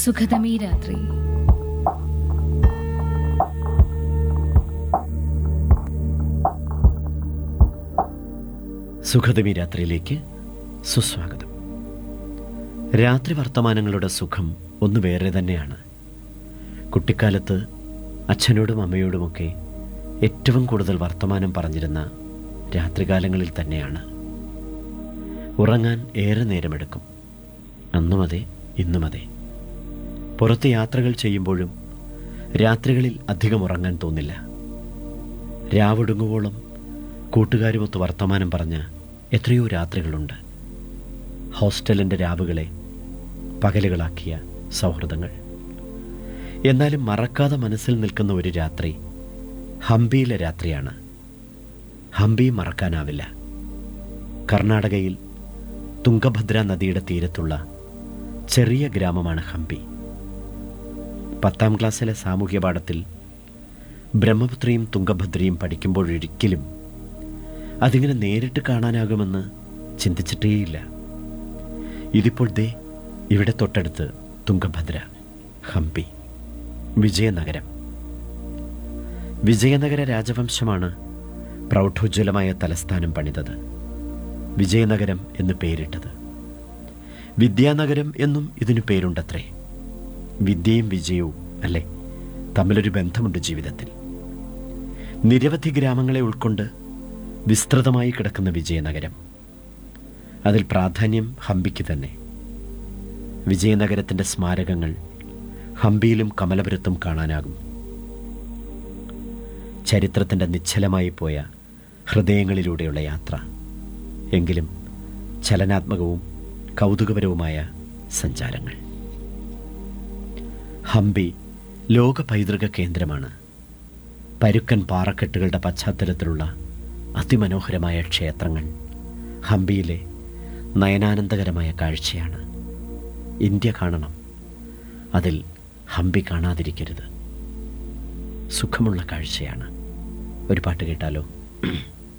സുഖതമീ രാത്രി. സുഖതമീ രാത്രിയിലേക്ക് സുസ്വാഗതം. രാത്രി വർത്തമാനങ്ങളുടെ സുഖം ഒന്ന് വേറെ തന്നെയാണ്. കുട്ടിക്കാലത്ത് അച്ഛനോടും അമ്മയോടുമൊക്കെ ഏറ്റവും കൂടുതൽ വർത്തമാനം പറഞ്ഞിരുന്ന രാത്രികാലങ്ങളിൽ തന്നെയാണ്. ഉറങ്ങാൻ ഏറെ നേരമെടുക്കും. അന്നും അതെ, ഇന്നും അതെ. പുറത്ത് യാത്രകൾ ചെയ്യുമ്പോഴും രാത്രികളിൽ അധികം ഉറങ്ങാൻ തോന്നില്ല. രാവൊടുങ്ങുവോളം കൂട്ടുകാരുമൊത്ത് വർത്തമാനം പറഞ്ഞ എത്രയോ രാത്രികളുണ്ട്. ഹോസ്റ്റലിൻ്റെ രാവുകളെ പകലുകളാക്കിയ സൗഹൃദങ്ങൾ. എന്നാലും മറക്കാതെ മനസ്സിൽ നിൽക്കുന്ന ഒരു രാത്രി ഹംപിയിലെ രാത്രിയാണ്. ഹംപി മറക്കാനാവില്ല. കർണാടകയിൽ തുംഗഭദ്ര നദിയുടെ തീരത്തുള്ള ചെറിയ ഗ്രാമമാണ് ഹംപി. 10ാം ക്ലാസ്സിലെ സാമൂഹ്യ പാഠത്തിൽ ബ്രഹ്മപുത്രയും തുംഗഭദ്രയും പഠിക്കുമ്പോഴൊരിക്കലും അതിങ്ങനെ നേരിട്ട് കാണാനാകുമെന്ന് ചിന്തിച്ചിട്ടേയില്ല. ഇതിപ്പോൾ ദേ ഇവിടെ തൊട്ടടുത്ത് തുംഗഭദ്ര, ഹംപി, വിജയനഗരം. വിജയനഗര രാജവംശമാണ് പ്രൗഢോജ്വലമായ തലസ്ഥാനം പണിതത്. വിജയനഗരം എന്ന് പേരിട്ടത്. വിദ്യാനഗരം എന്നും ഇതിനു പേരുണ്ടത്രേ. വിദ്യയും വിജയവും അല്ലേ, തമ്മിലൊരു ബന്ധമുണ്ട് ജീവിതത്തിൽ. നിരവധി ഗ്രാമങ്ങളെ ഉൾക്കൊണ്ട് വിസ്തൃതമായി കിടക്കുന്ന വിജയനഗരം, അതിൽ പ്രാധാന്യം ഹംപിക്ക് തന്നെ. വിജയനഗരത്തിൻ്റെ സ്മാരകങ്ങൾ ഹംപിയിലും കമലപുരത്തും കാണാനാകും. ചരിത്രത്തിൻ്റെ നിശ്ചലമായി പോയ ഹൃദയങ്ങളിലൂടെയുള്ള യാത്ര, എങ്കിലും ചലനാത്മകവും കൗതുകപരവുമായ സഞ്ചാരങ്ങൾ. ഹംപി ലോക പൈതൃക കേന്ദ്രമാണ്. പരുക്കൻ പാറക്കെട്ടുകളുടെ പശ്ചാത്തലത്തിലുള്ള അതിമനോഹരമായ ക്ഷേത്രങ്ങൾ ഹംപിയിലെ നയനാനന്ദകരമായ കാഴ്ചയാണ്. ഇന്ത്യ കാണണം, അതിൽ ഹംപി കാണാതിരിക്കരുത്. സുഖമുള്ള കാഴ്ചയാണ്. ഒരു പാട്ട് കേട്ടാലോ?